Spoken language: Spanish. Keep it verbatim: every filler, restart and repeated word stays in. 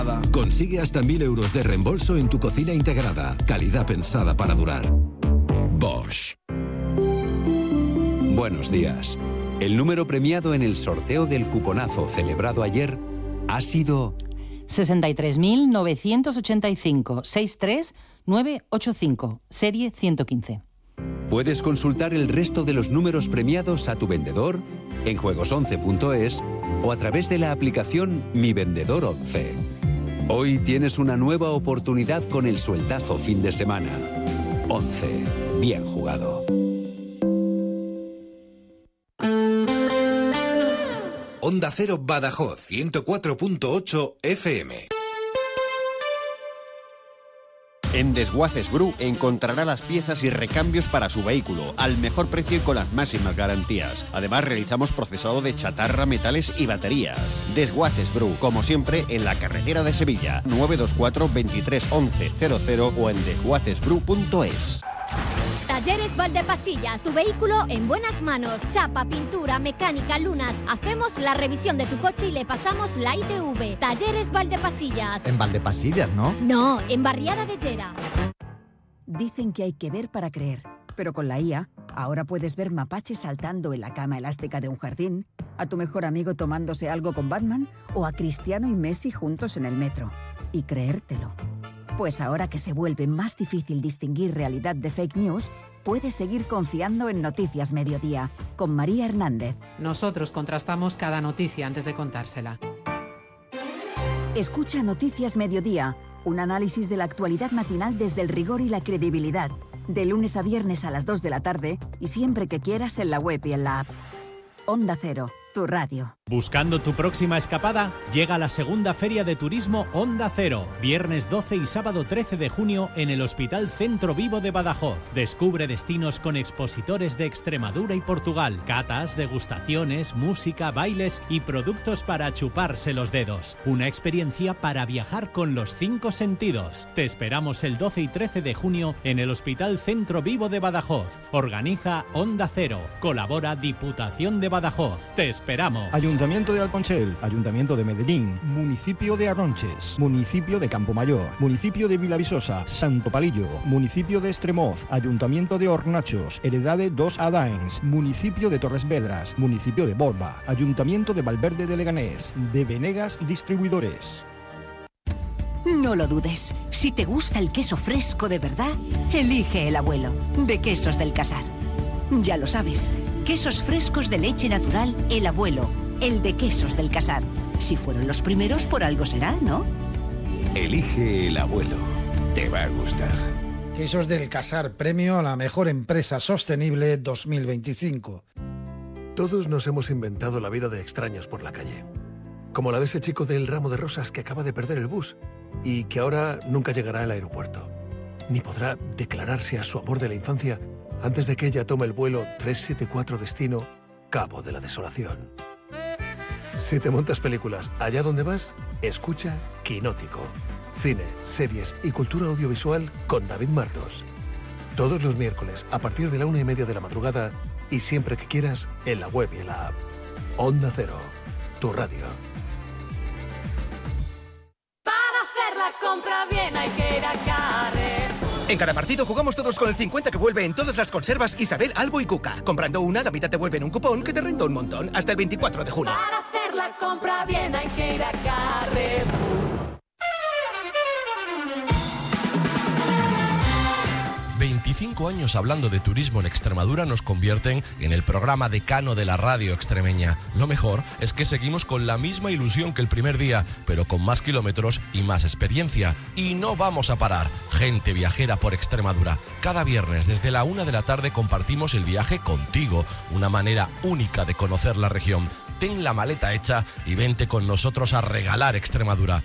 Consigue hasta mil euros de reembolso en tu cocina integrada. Calidad pensada para durar. Bosch. Buenos días. El número premiado en el sorteo del cuponazo celebrado ayer ha sido sesenta y tres mil novecientos ochenta y cinco, sesenta y tres mil novecientos ochenta y cinco, serie ciento quince. Puedes consultar el resto de los números premiados a tu vendedor en juegos once punto es o a través de la aplicación Mi Vendedor once. Hoy tienes una nueva oportunidad con el sueldazo fin de semana. once. Bien jugado. Onda Cero Badajoz, ciento cuatro punto ocho F M. En Desguaces Bru encontrará las piezas y recambios para su vehículo al mejor precio y con las máximas garantías. Además, realizamos procesado de chatarra, metales y baterías. Desguaces Bru, como siempre, en la carretera de Sevilla, nueve dos cuatro, veintitrés once cero cero o en desguaces bru punto es. Talleres Valdepasillas, tu vehículo en buenas manos. Chapa, pintura, mecánica, lunas. Hacemos la revisión de tu coche y le pasamos la I T V. Talleres Valdepasillas. En Valdepasillas, ¿no? No, en Barriada de Llera. Dicen que hay que ver para creer, pero con la I A, ahora puedes ver mapaches saltando en la cama elástica de un jardín, a tu mejor amigo tomándose algo con Batman o a Cristiano y Messi juntos en el metro. Y creértelo. Pues ahora que se vuelve más difícil distinguir realidad de fake news, puedes seguir confiando en Noticias Mediodía, con María Hernández. Nosotros contrastamos cada noticia antes de contársela. Escucha Noticias Mediodía, un análisis de la actualidad matinal desde el rigor y la credibilidad, de lunes a viernes a las dos de la tarde y siempre que quieras en la web y en la app. Onda Cero, tu radio. ¿Buscando tu próxima escapada? Llega la segunda Feria de Turismo Onda Cero, viernes doce y sábado trece de junio en el Hospital Centro Vivo de Badajoz. Descubre destinos con expositores de Extremadura y Portugal, catas, degustaciones, música, bailes y productos para chuparse los dedos. Una experiencia para viajar con los cinco sentidos. Te esperamos el doce y trece de junio en el Hospital Centro Vivo de Badajoz. Organiza Onda Cero. Colabora Diputación de Badajoz. Te esperamos. Ayuntamiento de Alconchel, Ayuntamiento de Medellín, Municipio de Arronches, Municipio de Campomayor, Municipio de Vilavisosa, Santo Palillo, Municipio de Estremoz, Ayuntamiento de Hornachos, Heredade dos Adaens, Municipio de Torres Vedras, Municipio de Borba, Ayuntamiento de Valverde de Leganés, de Venegas Distribuidores. No lo dudes, si te gusta el queso fresco de verdad, elige El Abuelo, de Quesos del Casar. Ya lo sabes, quesos frescos de leche natural, El Abuelo, el de Quesos del Casar. Si fueron los primeros, por algo será, ¿no? Elige El Abuelo, te va a gustar. Quesos del Casar, premio a la mejor empresa sostenible dos mil veinticinco. Todos nos hemos inventado la vida de extraños por la calle. Como la de ese chico del ramo de rosas que acaba de perder el bus y que ahora nunca llegará al aeropuerto. Ni podrá declararse a su amor de la infancia antes de que ella tome el vuelo trescientos setenta y cuatro destino Cabo de la Desolación. Si te montas películas allá donde vas, escucha Quinótico. Cine, series y cultura audiovisual con David Martos. Todos los miércoles a partir de la una y media de la madrugada y siempre que quieras en la web y en la app. Onda Cero, tu radio. Para hacer la compra bien hay que ir a Carrer. En cada partido jugamos todos con el cincuenta que vuelve en todas las conservas Isabel, Albo y Cuca. Comprando una, la mitad te vuelve en un cupón que te renta un montón. Hasta el veinticuatro de junio. Para hacer la compra bien hay que ir a Carrefour. veinticinco años hablando de turismo en Extremadura nos convierten en el programa decano de la radio extremeña. Lo mejor es que seguimos con la misma ilusión que el primer día, pero con más kilómetros y más experiencia. Y no vamos a parar. Gente viajera por Extremadura. Cada viernes desde la una de la tarde compartimos el viaje contigo, una manera única de conocer la región. Ten la maleta hecha y vente con nosotros a regalar Extremadura.